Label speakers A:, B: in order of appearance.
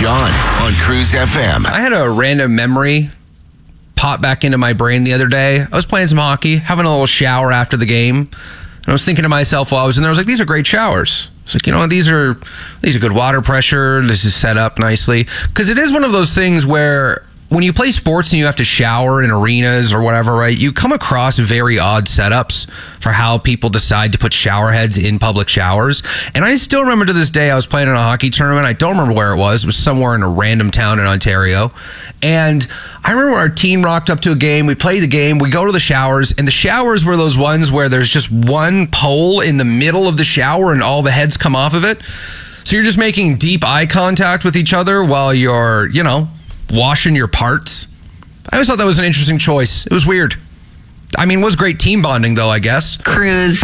A: John on Cruise FM.
B: I had a random memory pop back into my brain the other day. I was playing some hockey, having a little shower after the game. And I was thinking to myself while I was in there, I was like, these are great showers. It's like, these are good water pressure. This is set up nicely. Because it is one of those things where when you play sports and you have to shower in arenas or whatever, right, you come across very odd setups for how people decide to put shower heads in public showers. And I still remember to this day, I was playing in a hockey tournament. I don't remember where it was. It was somewhere in a random town in Ontario. And I remember our team rocked up to a game. We played the game. We go to the showers. And the showers were those ones where there's just one pole in the middle of the shower and all the heads come off of it. So you're just making deep eye contact with each other while you're, washing your parts. I always thought that was an interesting choice. It was weird. I mean, it was great team bonding, though, I guess.
C: Cruise.